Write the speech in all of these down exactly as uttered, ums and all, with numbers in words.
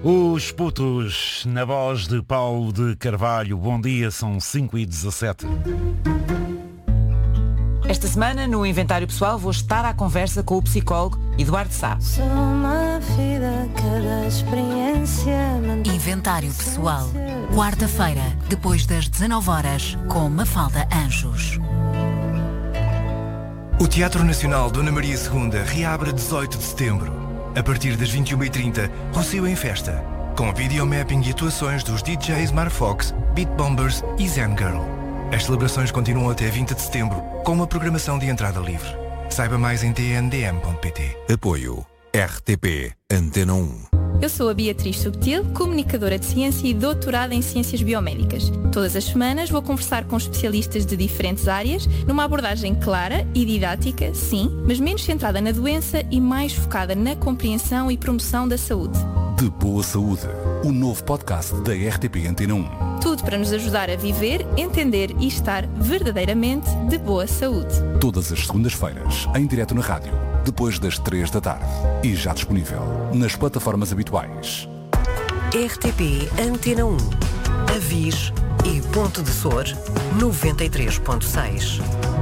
Os putos, na voz de Paulo de Carvalho. Bom dia, são cinco e dezassete. Esta semana, no Inventário Pessoal, vou estar à conversa com o psicólogo Eduardo Sá. Inventário Pessoal, quarta-feira, depois das dezanove horas, com Mafalda Anjos. O Teatro Nacional Dona Maria segunda reabre a dezoito de setembro. A partir das vinte e uma e trinta, Rocio em Festa, com videomapping e atuações dos D Js Marfox, Beat Bombers e Zen Girl. As celebrações continuam até vinte de setembro, com uma programação de entrada livre. Saiba mais em t n d m ponto p t. Apoio R T P Antena um. Eu sou a Beatriz Subtil, comunicadora de ciência e doutorada em ciências biomédicas. Todas as semanas vou conversar com especialistas de diferentes áreas, numa abordagem clara e didática, sim, mas menos centrada na doença e mais focada na compreensão e promoção da saúde. De Boa Saúde, o novo podcast da R T P Antena um. Tudo para nos ajudar a viver, entender e estar verdadeiramente de boa saúde. Todas as segundas-feiras, em direto na rádio, depois das três da tarde. E já disponível nas plataformas habituais. R T P Antena um. Avis e Ponte de Sor, noventa e três ponto seis.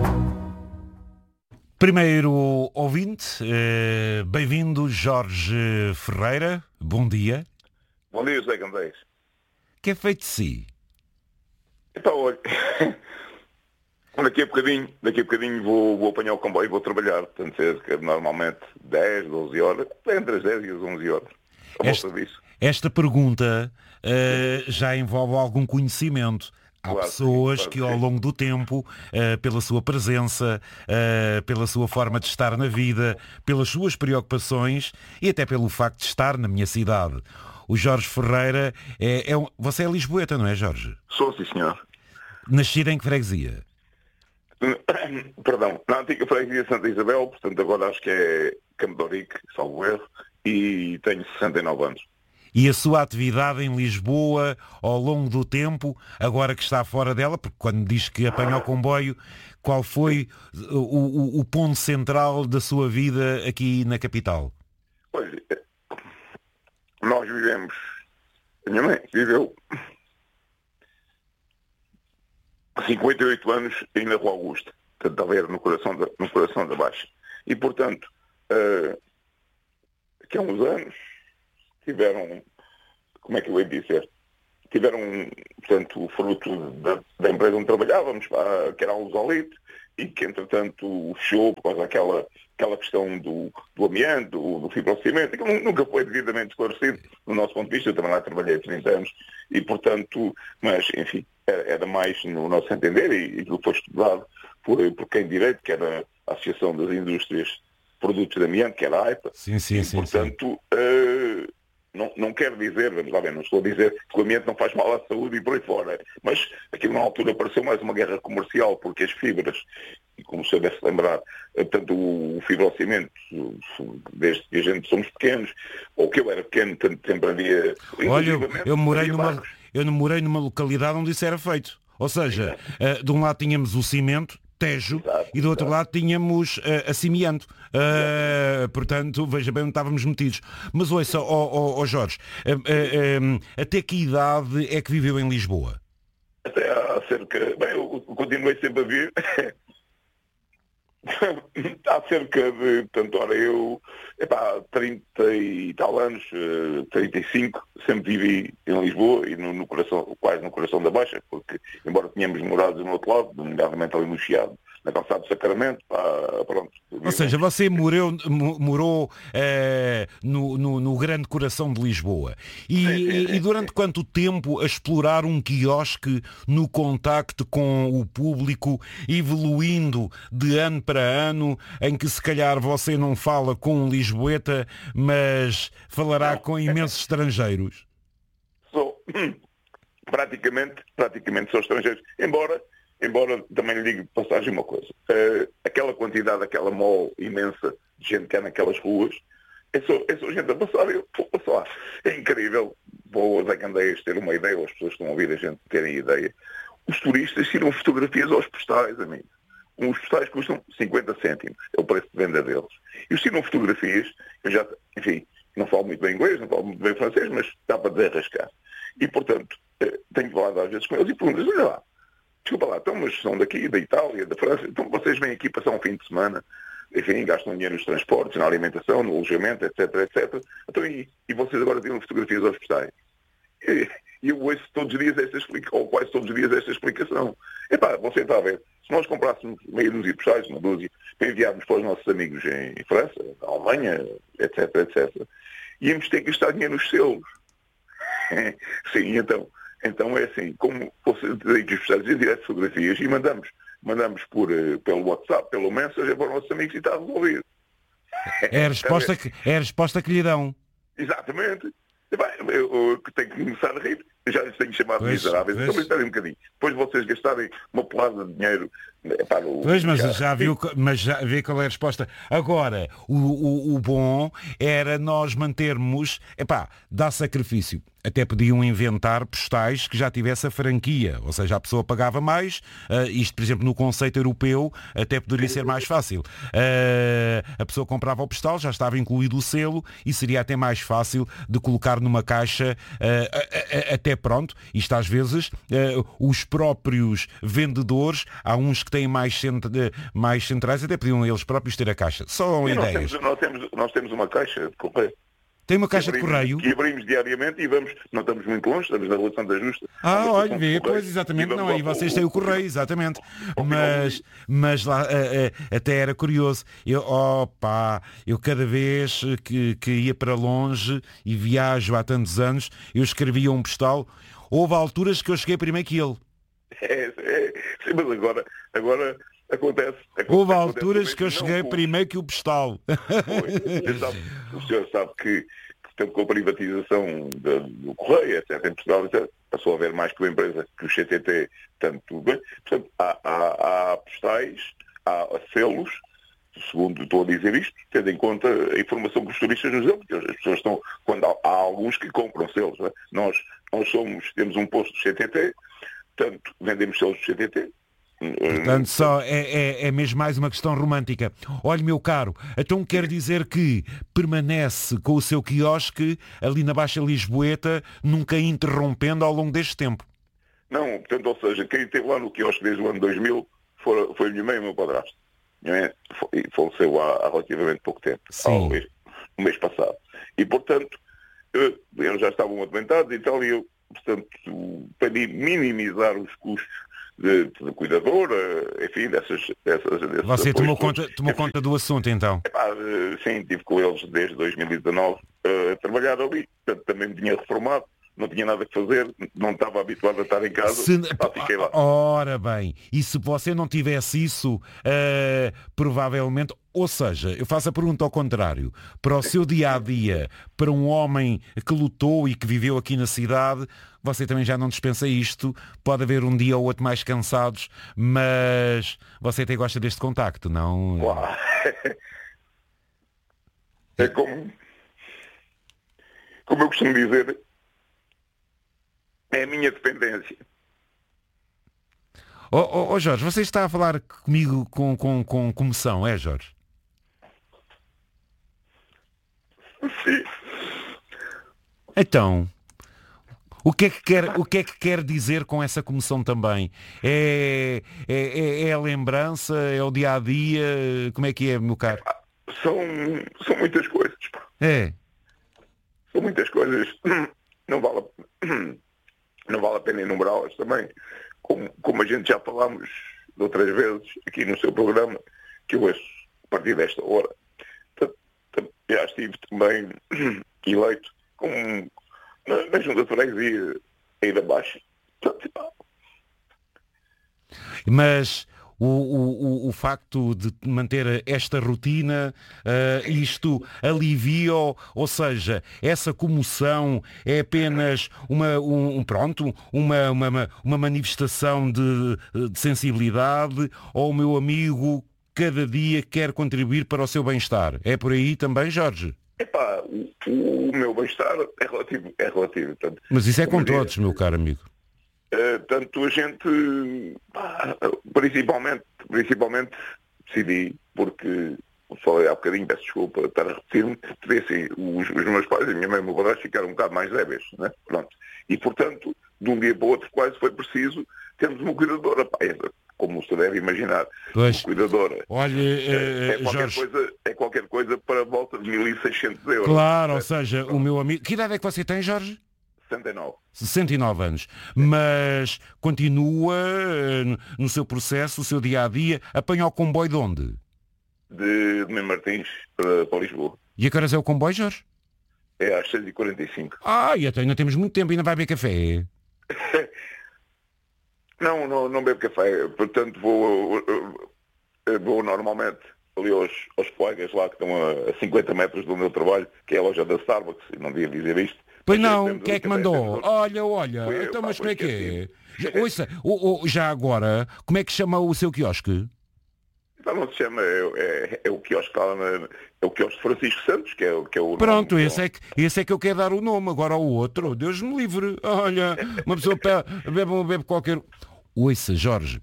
Primeiro ouvinte, eh, bem-vindo Jorge Ferreira, bom dia. Bom dia, José Candeias. Que é feito de si? Então, olha, daqui a bocadinho, daqui a bocadinho vou, vou apanhar o comboio e vou trabalhar, portanto, cerca de normalmente dez, doze horas, entre as dez e as onze horas. Esta, esta pergunta uh, já envolve algum conhecimento. Há claro, pessoas claro, que ao longo do tempo, uh, pela sua presença, uh, pela sua forma de estar na vida, pelas suas preocupações e até pelo facto de estar na minha cidade. O Jorge Ferreira, é, é um... você é lisboeta, não é, Jorge? Sou, sim, senhor. Nascido em que freguesia? Perdão, na antiga freguesia de Santa Isabel, portanto agora acho que é Campo de Ourique, salvo erro, e tenho sessenta e nove anos. E a sua atividade em Lisboa, ao longo do tempo, agora que está fora dela, porque quando diz que apanha o comboio, qual foi o, o, o ponto central da sua vida aqui na capital? Olha, nós vivemos, a minha mãe viveu cinquenta e oito anos aí na Rua Augusta, portanto, a ver no coração da, no coração da Baixa. E, portanto, uh, aqui há uns anos, tiveram, como é que eu ia dizer, tiveram, portanto, o fruto da, da empresa onde trabalhávamos, pá, que era a Lusolite, e que, entretanto, fechou por causa daquela aquela questão do, do amianto, do, do fibrocimento, que nunca foi devidamente esclarecido no nosso ponto de vista. Eu também lá trabalhei há trinta anos, e, portanto, mas, enfim, era, era mais no nosso entender, e aquilo que foi estudado foi por quem direito, que era a Associação das Indústrias Produtos de Amianto, que era a AIPA. Sim, sim, e, sim. portanto, sim. Uh, Não, não quero dizer, vamos lá ver, não estou a dizer que o amianto não faz mal à saúde e por aí fora, mas aquilo na altura pareceu mais uma guerra comercial, porque as fibras, e como o senhor deve se lembrar, tanto o fibrocimento, desde que a gente somos pequenos, ou que eu era pequeno, tanto tempo havia... Olha, eu, eu, morei numa, eu morei numa localidade onde isso era feito. Ou seja, uh, de um lado tínhamos o cimento, Tejo, exato, e do outro exato. lado tínhamos uh, a Cimianto. Uh, portanto, veja bem onde estávamos metidos. Mas ouça, ó oh, oh, oh Jorge, uh, uh, uh, até que idade é que viveu em Lisboa? Até há cerca... Bem, eu continuei sempre a vir. Há cerca de, portanto, ora, eu, epá, trinta e tal anos, trinta e cinco, sempre vivi em Lisboa e no, no coração, quase no coração da Baixa, porque, embora tenhamos morado do outro lado, nomeadamente ali no Chiado, na calçada do Sacramento, pá, pronto. Ou seja, você morou, morou eh, no, no, no grande coração de Lisboa. E, sim, sim, sim, e durante sim. quanto tempo a explorar um quiosque no contacto com o público, evoluindo de ano para ano, em que se calhar você não fala com um lisboeta, mas falará não. com imensos estrangeiros? Sou, praticamente, praticamente sou estrangeiro, embora... Embora também lhe digo de passagem uma coisa, uh, aquela quantidade, aquela mole imensa de gente que há naquelas ruas, é só, é só gente a passar, eu vou passar. É incrível, vou aos Candeias ter uma ideia, ou as pessoas que estão a ouvir a gente terem ideia. Os turistas tiram fotografias aos postais, amigo. Os postais custam cinquenta cêntimos, é o preço de venda deles. E os tiram fotografias, eu já, enfim, não falo muito bem inglês, não falo muito bem francês, mas dá para desenrascar. E, portanto, tenho falado às vezes com eles e pergunto, olha lá, desculpa lá, então, mas são daqui, da Itália, da França, então vocês vêm aqui passar um fim de semana, enfim, gastam dinheiro nos transportes, na alimentação, no alojamento, etc, etcétera. Então, e, e vocês agora tiram fotografias aos hospitais? E, e eu ouço todos os dias esta explicação, ou quase todos os dias esta explicação. Epá, você está a ver, se nós comprássemos meia dúzia de postais, uma dúzia, para enviarmos para os nossos amigos em França, na Alemanha, etc, etcétera, íamos ter que gastar dinheiro nos selos. Sim, então, então é assim, como você tem que os postais em direto fotografias e mandamos, mandamos por, pelo WhatsApp, pelo Messenger para os nossos amigos e está resolvido. É a resposta que, é a resposta que lhe dão. Exatamente. Eu, eu, eu tenho que começar a rir. Já lhes tenho chamado de miseráveis. Então, espere um bocadinho. Depois de vocês gastarem uma porrada de dinheiro para o... Pois, mas já viu, mas já vê qual é a resposta. Agora, o, o, o bom era nós mantermos, epá, dá sacrifício. Até podiam inventar postais que já tivesse a franquia, ou seja, a pessoa pagava mais, uh, isto, por exemplo, no conceito europeu, até poderia ser mais fácil. Uh, a pessoa comprava o postal, já estava incluído o selo e seria até mais fácil de colocar numa caixa, uh, a, a, até pronto, isto às vezes, uh, os próprios vendedores, há uns que têm mais, cent... mais centrais, até podiam eles próprios ter a caixa. Só e ideias. Nós temos, nós, temos, nós temos uma caixa de correio. Tem uma caixa abrimos, de correio? Que abrimos diariamente e vamos, não estamos muito longe, estamos na Rua de Santa Justa. Ah, olha, vê, pois exatamente, não, aí vocês têm o correio, exatamente. Mas, mas lá até era curioso. Eu, opa, eu cada vez que, que ia para longe e viajo há tantos anos, eu escrevia um postal. Houve alturas que eu cheguei primeiro que ele. É, é, sim, mas agora, agora acontece. acontece Houve alturas que eu não, cheguei não, primeiro que o postal. Pois, sabe, o senhor sabe que, que com a privatização do, do Correio, etcétera, em Portugal, etcétera, passou a haver mais que uma empresa, que o C T T, tanto bem. Portanto, há, há, há postais, há selos, segundo estou a dizer isto, tendo em conta a informação que os turistas nos dão, porque as pessoas estão, quando há, há alguns que compram selos, não é? nós, nós somos, temos um posto do C T T, portanto, vendemos selos do C T T. Portanto, só é, é, é mesmo mais uma questão romântica. Olha, meu caro, então quer dizer que permanece com o seu quiosque ali na Baixa Lisboeta, nunca interrompendo ao longo deste tempo? Não, portanto, ou seja, quem esteve lá no quiosque desde o ano dois mil foi, foi a minha mãe e o meu padrasto. Minha mãe faleceu há, há relativamente pouco tempo, há um mês, um mês passado. E, portanto, eu, eles já estavam adoentados e tal, e eu, portanto, para minimizar os custos de, de cuidadora, enfim, dessas... dessas Você tomou, conta, tomou eu, conta do assunto, então? Epá, sim, estive com eles desde dois mil e dezanove a trabalhar ali, portanto, também me tinha reformado, não tinha nada que fazer, não estava habituado a estar em casa, se... epá, fiquei lá. Ora bem, e se você não tivesse isso, uh, provavelmente... Ou seja, eu faço a pergunta ao contrário. Para o seu dia-a-dia, para um homem que lutou e que viveu aqui na cidade, você também já não dispensa isto. Pode haver um dia ou outro mais cansados, mas você até gosta deste contacto, não? Uau. É como... Como eu costumo dizer, é a minha dependência. Ó oh, oh, oh Jorge, você está a falar comigo com, com, com comoção, é Jorge? Sim. Então, o que é que quer, o que é que quer dizer com essa comoção também? É, é, é a lembrança, é o dia-a-dia, como é que é, meu caro? São, são muitas coisas. É. São muitas coisas. Não vale, não vale a pena enumerá-las também. Como, como a gente já falámos de outras vezes aqui no seu programa, que eu ouço a partir desta hora. Já estive também eleito como na, na Junta de Freguesia aí da Baixa. Mas o, o, o facto de manter esta rotina, uh, isto alivia, ou seja, essa comoção é apenas uma, um, pronto, uma, uma, uma manifestação de, de sensibilidade, ou o meu amigo cada dia quer contribuir para o seu bem-estar? É por aí também, Jorge? Epá, o, o meu bem-estar é relativo. É relativo tanto, Mas isso é com todos, diz, meu caro amigo. Uh, tanto a gente, pá, principalmente, principalmente decidi, porque falei há bocadinho, peço desculpa estar a repetir-me, assim, os, os meus pais, a minha mãe e o meu padrasto ficaram um bocado mais débeis, né? Pronto. E, portanto, de um dia para o outro, quase foi preciso termos uma cuidadora. Pá, é, como se deve imaginar, pois. Uma cuidadora. Olha, é, é, qualquer Jorge... coisa, é qualquer coisa para a volta de mil e seiscentos euros. Claro, né? Ou seja, Pronto. O meu amigo... Que idade é que você tem, Jorge? sessenta e nove. sessenta e nove anos. Mas continua no seu processo, o seu dia-a-dia, apanha o comboio de onde? De, de Mem Martins para, para Lisboa. E a que horas é o comboio, Jorge? É às seis e quarenta e cinco. Ah, e até ainda temos muito tempo, ainda vai beber café. não, não, não bebo café. Portanto, vou, vou normalmente ali aos, aos colegas lá que estão a cinquenta metros do meu trabalho, que é a loja da Starbucks, e não devia dizer isto. Pois não, quem é que mandou? Olha, olha, foi, então pá, mas como é que é? Já, ouça, o, o, já agora, como é que chama o seu quiosque? Então não se chama, é, é, é o quiosque lá na, é o quiosque Francisco Santos, que é, que é o Pronto, nome, esse, é que, esse é que eu quero dar o nome, agora ao outro, Deus me livre. Olha, uma pessoa bebe, bebe qualquer... Ouça, Jorge,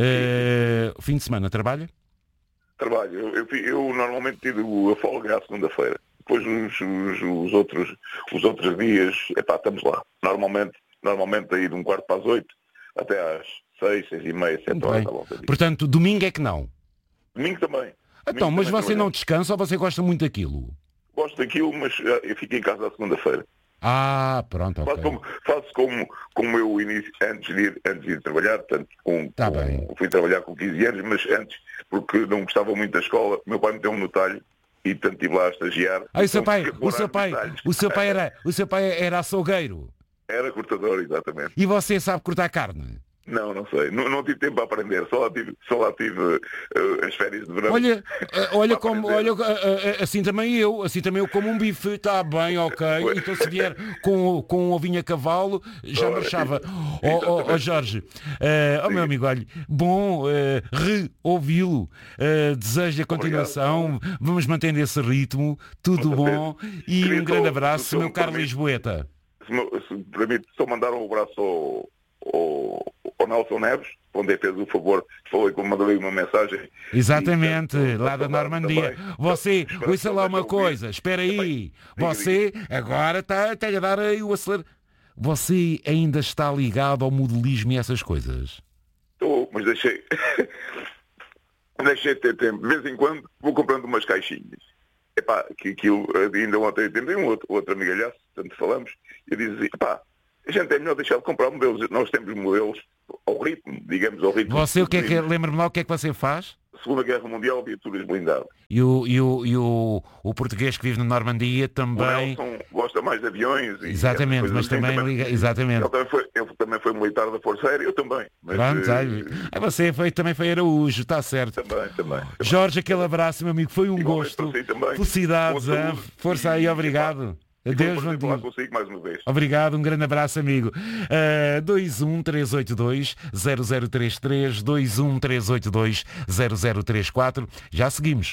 uh, fim de semana trabalha? Trabalho, eu, eu, eu normalmente tiro a folga à segunda-feira. Depois os, os, os, outros, os outros dias, epá, estamos lá. Normalmente, normalmente aí de um quarto para as oito até às seis, seis e meia, sete horas à volta disso. Portanto, domingo é que não? Domingo também. Então, domingo mas também você não descansa ou você gosta muito daquilo? Gosto daquilo, mas eu fico em casa à segunda-feira. Ah, pronto, ok. Faço como, faço como, como eu inicio, antes de ir, antes de ir trabalhar, portanto, com, tá com, bem. fui trabalhar com quinze anos, mas antes, porque não gostava muito da escola, meu pai meteu-me no talho e portanto estive lá a estagiar. Ah, o seu pai, então, o seu pai, o seu pai era, o seu pai era açougueiro? Era cortador, exatamente. E você sabe cortar carne? Não, não sei. Não, não tive tempo para aprender. Só lá tive, só lá tive uh, as férias de verão. Olha, uh, olha como, olha, uh, uh, assim também eu, assim também eu como um bife, está bem, ok. Então se vier com, com um ovinho a cavalo, já marchava. Ó oh, oh, oh, Jorge, uh, oh meu amigo, olha, bom uh, re-ouvi-lo. Uh, desejo a continuação. Obrigado. Vamos mantendo esse ritmo. Tudo bom. E um grande abraço, meu caro Lisboeta. Se me, se me permite, só mandar um abraço ao... O, o Nelson Neves, onde fez o favor, falou que mandou-lhe uma mensagem. Exatamente, e, lá da Normandia. Também. Você, ouça lá uma coisa, espera aí. Você agora está tá a dar aí o acelerador. Você ainda está ligado ao modelismo e essas coisas? Estou, mas deixei. deixei de ter tempo. De vez em quando vou comprando umas caixinhas. Epá, que aquilo, ainda ontem tem um outro, outro amigalhaço, tanto falamos, e eu dizia, epá, a gente é melhor deixar de comprar modelos. Nós temos modelos ao ritmo, digamos, ao ritmo. Você, o que é que, lembra-me lá o que é que você faz? Segunda Guerra Mundial, viaturas blindadas. E, o, e, o, e o, o português que vive na Normandia também... O Nelson gosta mais de aviões. E exatamente, mas assim, também, também liga... Exatamente. Ele também foi, ele também foi militar da Força Aérea, eu também. Mas, Pronto, uh... você foi, também foi Araújo, está certo. Também, também. Jorge, aquele abraço, meu amigo, foi um igualmente gosto. Si felicidades, força aí, obrigado. Adeus, bom dia. Consigo mais uma vez. Obrigado, um grande abraço, amigo. Uh, dois um três oito dois zero zero três três, dois um três oito dois zero zero três quatro. Já seguimos.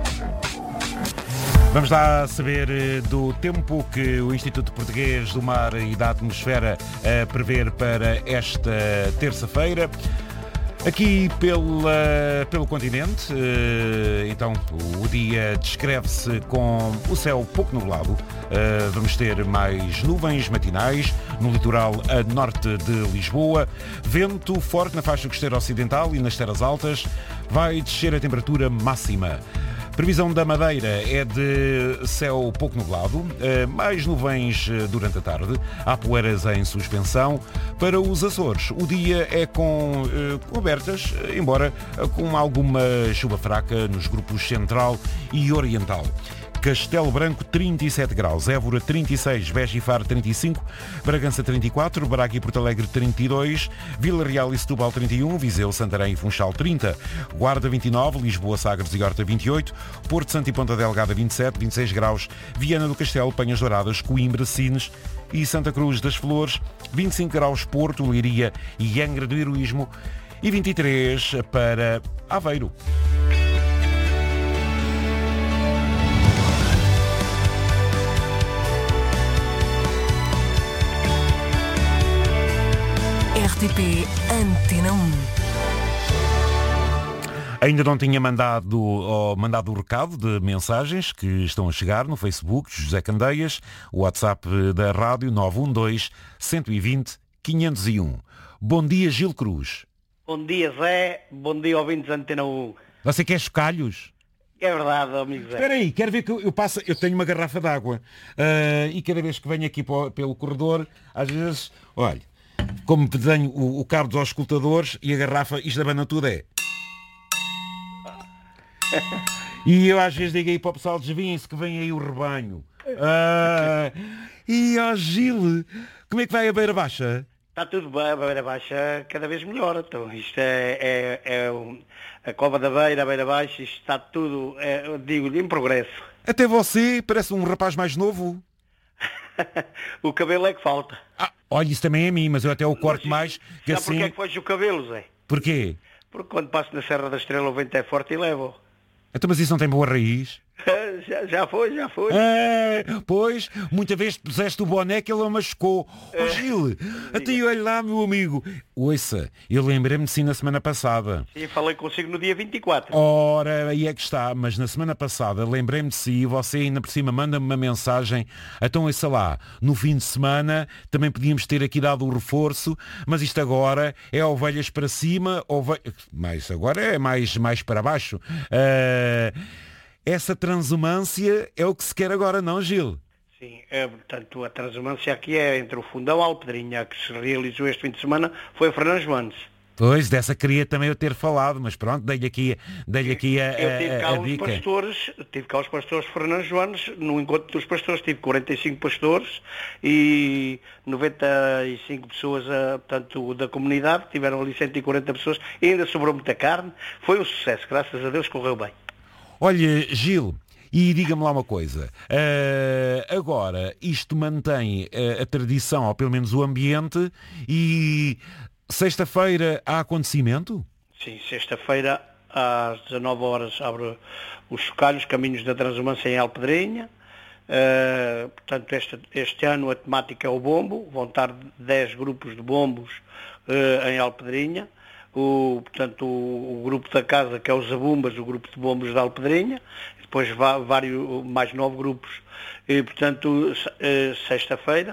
Vamos lá saber do tempo que o Instituto Português do Mar e da Atmosfera uh, prevê para esta terça-feira. Aqui pela, pelo continente, então o dia descreve-se com o céu pouco nublado. Vamos ter mais nuvens matinais no litoral a norte de Lisboa. Vento forte na faixa costeira ocidental e nas terras altas. Vai descer a temperatura máxima. Previsão da Madeira é de céu pouco nublado, mais nuvens durante a tarde, há poeiras em suspensão. Para os Açores, o dia é com cobertas, embora com alguma chuva fraca nos grupos central e oriental. Castelo Branco trinta e sete graus, Évora trinta e seis, Beja e Faro trinta e cinco, Bragança trinta e quatro, Braga e Porto Alegre trinta e dois, Vila Real e Setúbal trinta e um, Viseu, Santarém e Funchal trinta, Guarda vinte e nove, Lisboa, Sagres e Horta vinte e oito, Porto Santo e Ponta Delgada vinte e sete, vinte e seis graus, Viana do Castelo, Penhas Douradas, Coimbra, Sines e Santa Cruz das Flores, vinte e cinco graus Porto, Leiria e Angra do Heroísmo e vinte e três para Aveiro. R T P Antena um. Ainda não tinha mandado, oh, mandado o recado de mensagens que estão a chegar no Facebook, José Candeias, o WhatsApp da rádio nove um dois, um dois zero, cinco zero um. Bom dia, Gil Cruz. Bom dia, Zé. Bom dia, ouvintes da Antena um. Você quer chocalhos? É verdade, amigo Zé. Espera aí, quero ver que eu, eu passo... Eu tenho uma garrafa de água uh, e cada vez que venho aqui para, pelo corredor, às vezes, olha, como tenho o, o carro dos auscultadores e a garrafa, isto abana tudo é... E eu às vezes digo aí para o pessoal, desviem-se que vem aí o rebanho. Ah, e ó Gil, como é que vai a Beira Baixa? Está tudo bem, a Beira Baixa cada vez melhor. Então, isto é, é, é um, a Cova da Beira, a Beira Baixa, isto está tudo, é, digo-lhe, em progresso. Até você parece um rapaz mais novo. O cabelo é que falta. Ah, olha, isso também é a mim, mas eu até o corto mais. Que sabe assim... porquê é que foge o cabelo, Zé? Porquê? Porque quando passo na Serra da Estrela o vento é forte e levo. Então, mas isso não tem boa raiz? já, já foi, já foi. É, pois, muita vez puseste o boné que ele o machucou. Ó oh, Gil, até olha lá, meu amigo. Ouça, eu lembrei-me de si na semana passada. Sim, falei consigo no dia vinte e quatro. Ora, aí é que está, mas na semana passada lembrei-me de si e você ainda por cima manda-me uma mensagem. Então, ouça lá, no fim de semana também podíamos ter aqui dado o reforço, mas isto agora é ovelhas para cima, ove... mas agora é mais, mais para baixo. Uh... Essa transumância é o que se quer agora, não, Gil? Sim, é, portanto, a transumância aqui é entre o Fundão e a Alpedrinha, que se realizou este fim de semana, foi a Fernando Joanes. Pois, dessa queria também eu ter falado, mas pronto, dei-lhe aqui, dei-lhe aqui a, a, eu tive cá a, a os dica. Pastores, tive cá os pastores Fernando Joanes, no encontro dos pastores tive quarenta e cinco pastores e noventa e cinco pessoas, portanto, da comunidade, tiveram ali cento e quarenta pessoas, e ainda sobrou muita carne, foi um sucesso, graças a Deus correu bem. Olha, Gil, e diga-me lá uma coisa, uh, agora isto mantém uh, a tradição, ou pelo menos o ambiente, e sexta-feira há acontecimento? Sim, sexta-feira às dezanove horas abre os chocalhos, caminhos da transumância em Alpedrinha, uh, portanto este, este ano a temática é o bombo, vão estar dez grupos de bombos uh, em Alpedrinha. O, portanto, o, o grupo da casa, que é os Zabumbas, o grupo de bombos da Alpedrinha, depois vários, mais nove grupos, e, portanto, sexta-feira,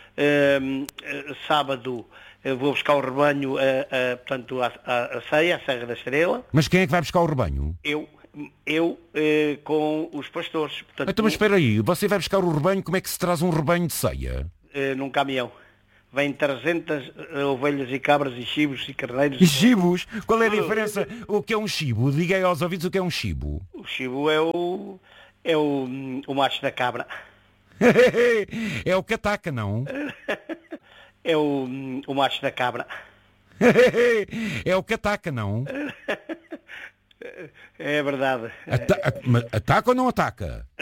sábado vou buscar o rebanho, portanto, a, a, a ceia, a Serra da Estrela. Mas quem é que vai buscar o rebanho? Eu, eu com os pastores. Portanto, então, mas espera aí, você vai buscar o rebanho, como é que se traz um rebanho de ceia? Num caminhão. Vêm trezentas ovelhas e cabras e chibos e carneiros. E chibos? Qual é a diferença? O que é um chibo? Diga aí aos ouvintes o que é um chibo. O chibo é o é o, o macho da cabra. É o que ataca, não? É o, o macho da cabra. É o que ataca, não? É verdade. Ata- ataca ou não ataca?